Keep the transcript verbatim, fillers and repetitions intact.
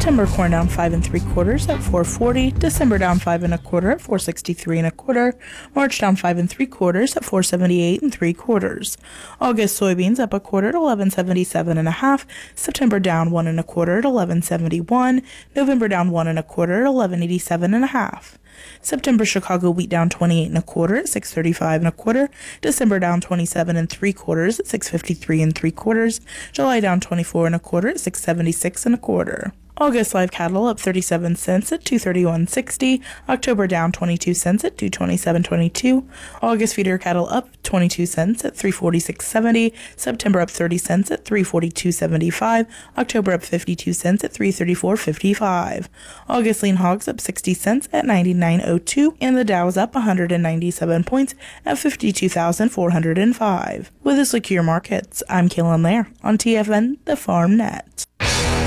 September corn down five and three quarters at four forty. December down five and a quarter at four sixty-three and a quarter. March down five and three quarters at four seventy-eight and three quarters. August soybeans up a quarter at eleven seventy-seven and a half. September down one and a quarter at eleven seventy-one. November down one and a quarter at eleven eighty-seven and a half. September Chicago wheat down twenty-eight and a quarter at six thirty-five and a quarter. December down twenty-seven and three quarters at six fifty-three and three quarters. July down twenty-four and a quarter at six seventy-six and a quarter. August live cattle up thirty-seven cents at two thirty-one sixty. October down twenty-two cents at two twenty-seven twenty-two. August feeder cattle up twenty-two cents at three forty-six seventy. September up thirty cents at three forty-two seventy-five. October up fifty-two cents at three thirty-four fifty-five. August lean hogs up sixty cents at ninety-nine oh two, and the Dow's up one hundred ninety-seven points at fifty-two thousand four hundred five. With the Secure Markets, I'm Kaylin Lair on T F N, the Farm Net.